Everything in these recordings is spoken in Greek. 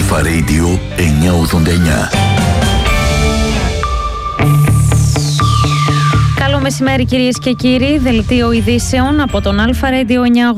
Αλφα Radio 989. Καλό μεσημέρι κυρίες και κύριοι, δελτίο ειδήσεων από τον Αλφα Radio 989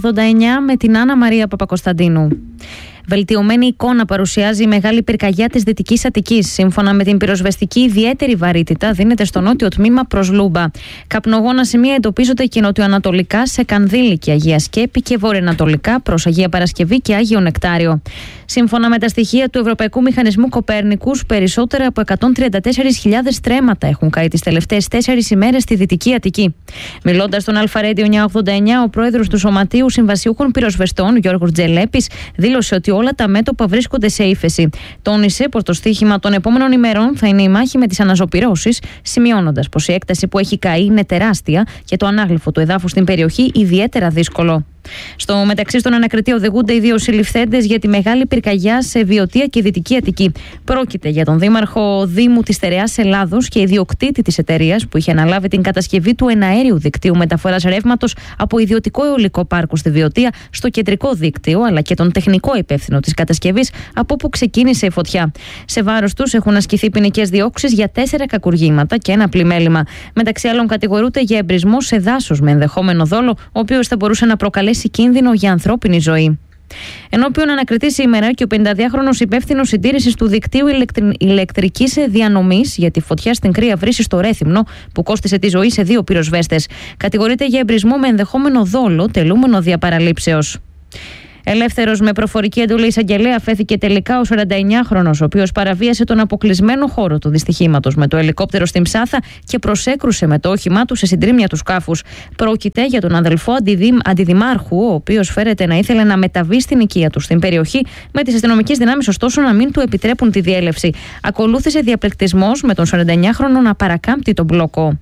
με την Άννα Μαρία Παπακοσταντίνου. Βελτιωμένη εικόνα παρουσιάζει η μεγάλη πυρκαγιά της Δυτικής Αττικής. Σύμφωνα με την πυροσβεστική, ιδιαίτερη βαρύτητα δίνεται στο νότιο τμήμα προς Λούμπα. Καπνογόνα σημεία εντοπίζονται και νοτιοανατολικά σε Κανδύλη και Αγία Σκέπη και βορειοανατολικά προς Αγία Παρασκευή και Άγιο Νεκτάριο. Σύμφωνα με τα στοιχεία του Ευρωπαϊκού Μηχανισμού Κοπέρνικους, περισσότερα από 134.000 στρέμματα έχουν καεί τις τελευταίες 4 ημέρες στη Δυτική Αττική. Μιλώντας στον Αλφα Radio 989, ο πρόεδρος του Σωματείου Συμβασιούχων Πυροσβεστών, Γιώργος Τζελέπης, δήλωσε ότι όλα τα μέτωπα βρίσκονται σε ύφεση. Τόνισε πως το στοίχημα των επόμενων ημερών θα είναι η μάχη με τις αναζωπυρώσεις, σημειώνοντας πως η έκταση που έχει καεί είναι τεράστια και το ανάγλυφο του εδάφους στην περιοχή ιδιαίτερα δύσκολο. Στο μεταξύ, στον ανακριτή οδηγούνται οι 2 συλληφθέντες για τη μεγάλη πυρκαγιά σε Βιωτία και Δυτική Αττική. Πρόκειται για τον δήμαρχο Δήμου της Στερεάς Ελλάδος και ιδιοκτήτη της εταιρείας που είχε αναλάβει την κατασκευή του εναέριου δικτύου μεταφοράς ρεύματος από ιδιωτικό αιωλικό πάρκο στη Βιωτία στο κεντρικό δίκτυο, αλλά και τον τεχνικό υπεύθυνο της κατασκευής από όπου ξεκίνησε η φωτιά. Σε βάρος τους έχουν ασκηθεί ποινικές διώξεις για 4 κακουργήματα και 1 πλημέλημα. Μεταξύ άλλων, κατηγορούνται για εμπρισμό σε δάσος με ενδεχόμενο δόλο, ο οποίος θα μπορούσε να προκαλέσει κίνδυνο για ανθρώπινη ζωή. Ενώπιον ανακριτή σήμερα και ο 52χρονος υπεύθυνος συντήρησης του δικτύου ηλεκτρικής διανομής για τη φωτιά στην Κρύα Βρύση στο Ρέθυμνο, που κόστισε τη ζωή σε 2 πυροσβέστες. Κατηγορείται για εμπρισμό με ενδεχόμενο δόλο, τελούμενο δια παραλήψεως. Ελεύθερος με προφορική εντολή εισαγγελέα φέθηκε τελικά ο 49χρονος, ο οποίος παραβίασε τον αποκλεισμένο χώρο του δυστυχήματος με το ελικόπτερο στην Ψάθα και προσέκρουσε με το όχημά του σε συντρίμμια του σκάφους. Πρόκειται για τον αδελφό αντιδημάρχου, ο οποίος φέρεται να ήθελε να μεταβεί στην οικία του στην περιοχή, με τις αστυνομικές δυνάμεις ωστόσο να μην του επιτρέπουν τη διέλευση. Ακολούθησε διαπληκτισμός με τον 49χρονο να παρακάμπτει τον μπλόκο.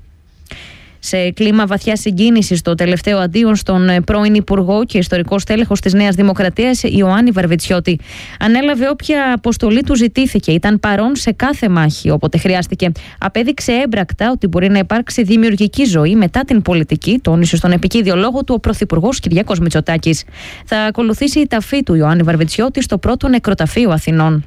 Σε κλίμα βαθιά συγκίνησης, το τελευταίο αντίον στον πρώην Υπουργό και ιστορικό στέλεχος της Νέας Δημοκρατίας, Ιωάννη Βαρβιτσιώτη. Ανέλαβε όποια αποστολή του ζητήθηκε, ήταν παρόν σε κάθε μάχη όποτε χρειάστηκε. Απέδειξε έμπρακτα ότι μπορεί να υπάρξει δημιουργική ζωή μετά την πολιτική, τόνισε στον επικίδιο λόγο του ο Πρωθυπουργός Κυριάκος Μητσοτάκης. Θα ακολουθήσει η ταφή του Ιωάννη Βαρβιτσιώτη στο πρώτο νεκροταφείο Αθηνών.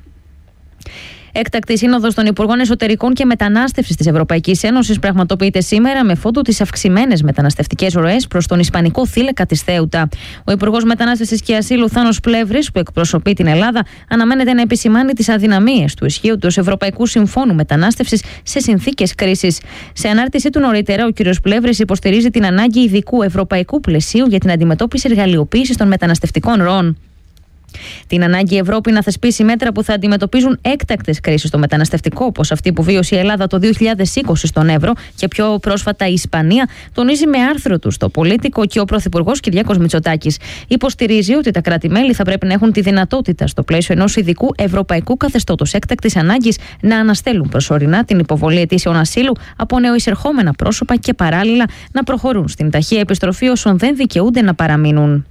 Έκτακτη σύνοδος των Υπουργών Εσωτερικών και Μετανάστευσης της Ευρωπαϊκής Ένωσης πραγματοποιείται σήμερα με φόντο τις αυξημένες μεταναστευτικές ροές προς τον Ισπανικό θύλακα της Θέουτα. Ο Υπουργός Μετανάστευσης και Ασύλου Θάνος Πλεύρης, που εκπροσωπεί την Ελλάδα, αναμένεται να επισημάνει τις αδυναμίες του ισχύοντος Ευρωπαϊκού Συμφώνου Μετανάστευσης σε συνθήκες κρίσης. Σε ανάρτησή του νωρίτερα, ο κ. Πλεύρης υποστηρίζει την ανάγκη ειδικού ευρωπαϊκού πλαισίου για την αντιμετώπιση εργαλειοποίησης των μεταναστευτικών ροών. Την ανάγκη η Ευρώπη να θεσπίσει μέτρα που θα αντιμετωπίζουν έκτακτες κρίσεις στο μεταναστευτικό, όπως αυτή που βίωσε η Ελλάδα το 2020 στον Εύρο και πιο πρόσφατα η Ισπανία, τονίζει με άρθρο του στο Πολίτικο και ο Πρωθυπουργός Κυριάκος Μητσοτάκης. Υποστηρίζει ότι τα κράτη-μέλη θα πρέπει να έχουν τη δυνατότητα, στο πλαίσιο ενός ειδικού ευρωπαϊκού καθεστώτος έκτακτης ανάγκης, να αναστέλουν προσωρινά την υποβολή αιτήσεων ασύλου από νεοεισερχόμενα πρόσωπα και παράλληλα να προχωρούν στην ταχεία επιστροφή όσων δεν δικαιούνται να παραμείνουν.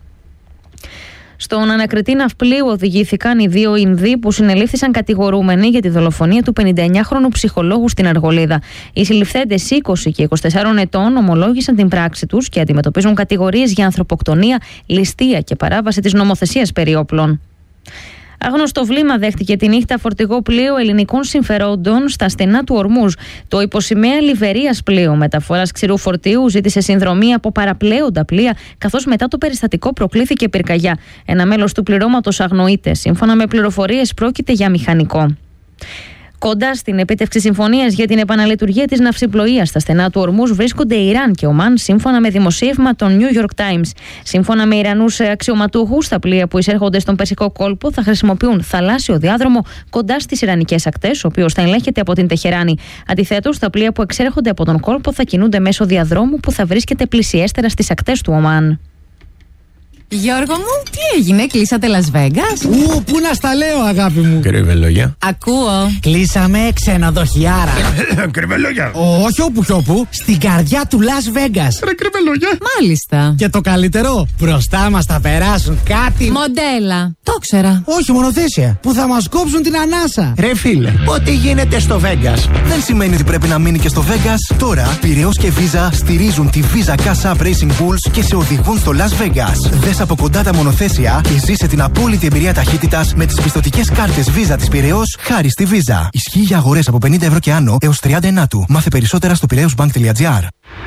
Στον ανακριτή ναυπλίου οδηγήθηκαν οι 2 Ινδοί που συνελήφθησαν κατηγορούμενοι για τη δολοφονία του 59χρονου ψυχολόγου στην Αργολίδα. Οι συλληφθέντες 20 και 24 ετών ομολόγησαν την πράξη τους και αντιμετωπίζουν κατηγορίες για ανθρωποκτονία, ληστεία και παράβαση της νομοθεσίας περί όπλων. Άγνωστο βλήμα δέχτηκε τη νύχτα φορτηγό πλοίο ελληνικών συμφερόντων στα στενά του Ορμούζ. Το υποσημαία Λιβερίας πλοίο μεταφοράς ξηρού φορτίου ζήτησε συνδρομή από παραπλέοντα πλοία, καθώς μετά το περιστατικό προκλήθηκε πυρκαγιά. Ένα μέλος του πληρώματος αγνοείται. Σύμφωνα με πληροφορίες, πρόκειται για μηχανικό. Κοντά στην επίτευξη συμφωνίας για την επαναλειτουργία της ναυσιπλοείας στα στενά του Ορμούζ βρίσκονται Ιράν και Ομάν, σύμφωνα με δημοσίευμα των New York Times. Σύμφωνα με Ιρανούς αξιωματούχους, τα πλοία που εισέρχονται στον Περσικό κόλπο θα χρησιμοποιούν θαλάσσιο διάδρομο κοντά στις Ιρανικές ακτές, ο οποίος θα ελέγχεται από την Τεχεράνη. Αντιθέτως, τα πλοία που εξέρχονται από τον κόλπο θα κινούνται μέσω διαδρόμου που θα βρίσκεται πλησιέστερα στις ακτές του Ομάν. Γιώργο μου, τι έγινε, κλείσατε Las Vegas? Πού να στα λέω, αγάπη μου. Κρυβελόγια. Ακούω. Κλείσαμε ξενοδοχιάρα. Κρυβελόγια. Όχι όπου κι όπου, στην καρδιά του Las Vegas. Ρε κρυβελόγια. Μάλιστα. Και το καλύτερο, μπροστά μας θα περάσουν κάτι. Μοντέλα. Το ξέρα. Όχι, μονοθέσια. Που θα μας κόψουν την ανάσα. Ρε φίλε, ό,τι γίνεται στο Vegas δεν σημαίνει ότι πρέπει να μείνει και στο Vegas. Τώρα, Πειραιώς και Visa στηρίζουν τη Visa Cash App Racing Bulls και σε οδηγούν στο Las Vegas. Δες Δες από κοντά τα μονοθέσια και ζήσε την απόλυτη εμπειρία ταχύτητας με τις πιστωτικές κάρτες Visa της Πειραιώς χάρη στη Visa. Ισχύει για αγορές από 50 ευρώ και άνω έως 30 του. Μάθε περισσότερα στο piraeusbank.gr.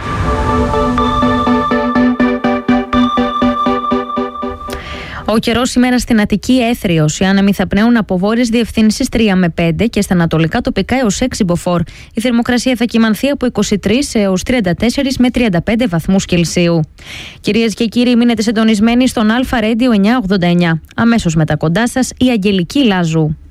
Ο καιρός σήμερα στην Αττική έθριος. Οι άνεμοι θα πνέουν από βόρειες διευθύνσεις 3 με 5 και στα ανατολικά τοπικά έως 6 μποφόρ. Η θερμοκρασία θα κυμανθεί από 23 έως 34 με 35 βαθμούς Κελσίου. Κυρίες και κύριοι, μείνετε συντονισμένοι στον Αλφα Radio 989. Αμέσως μετά κοντά σας η Αγγελική Λάζου.